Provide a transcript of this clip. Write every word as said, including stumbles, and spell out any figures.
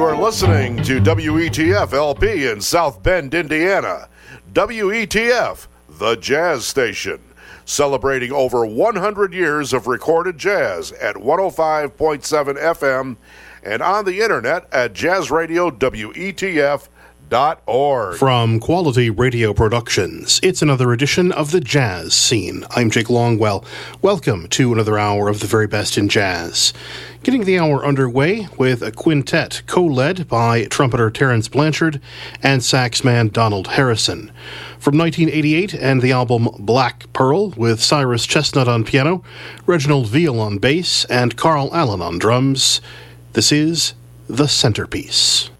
You are listening to W E T F L P in South Bend, Indiana. W E T F, the jazz station, celebrating over one hundred years of recorded jazz at one oh five point seven F M and on the internet at jazz radio W E T F dot org. From Quality Radio Productions, it's another edition of The Jazz Scene. I'm Jake Longwell. Welcome to another hour of the very best in jazz. Getting the hour underway with a quintet co-led by trumpeter Terence Blanchard and saxman Donald Harrison. From nineteen eighty-eight and the album Black Pearl with Cyrus Chestnut on piano, Reginald Veal on bass, and Carl Allen on drums, this is The Centerpiece.